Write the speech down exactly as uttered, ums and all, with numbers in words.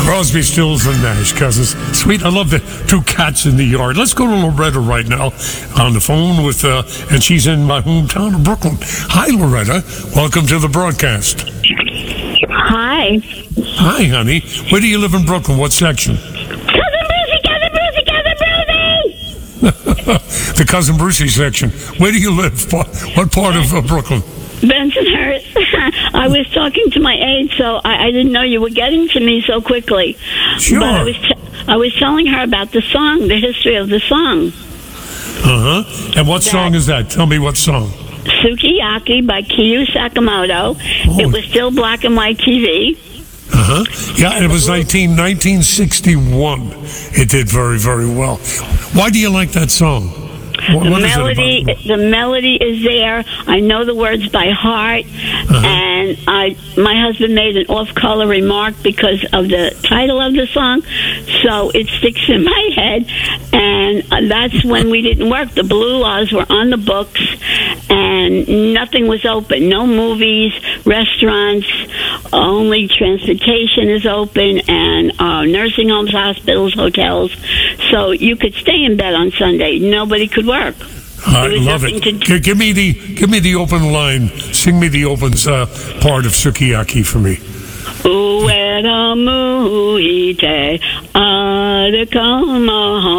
Crosby, Stills, and Nash, cousins. Sweet. I love the two cats in the yard. Let's go to Loretta right now on the phone with, uh, and she's in my hometown of Brooklyn. Hi, Loretta. Welcome to the broadcast. Hi. Hi, honey. Where do you live in Brooklyn? What section? Cousin Brucey, Cousin Brucey, Cousin Brucey! The Cousin Brucey section. Where do you live? What part of uh, Brooklyn? Bensonhurst. I was talking to my aide, so I, I didn't know you were getting to me so quickly. Sure. But I was, t- I was telling her about the song, the history of the song. Uh-huh. And what that, song is that? Tell me what song. Sukiyaki by Kiyu Sakamoto. Oh. It was still black and white T V. Uh-huh. Yeah, and it was nineteen, nineteen sixty-one. It did very, very well. Why do you like that song? What, the what melody, is it about? the melody is there. I know the words by heart, Uh-huh. and I, my husband made an off-color remark because of the title of the song, so it sticks in my head. And uh, that's when we didn't work. The blue laws were on the books, and nothing was open. No movies, restaurants. Only transportation is open, and uh, nursing homes, hospitals, hotels. So you could stay in bed on Sunday. Nobody could work. I There was love nothing it. to do. G- give me the give me the open line. Sing me the open uh, part of Sukiyaki for me. Ueda muite adekama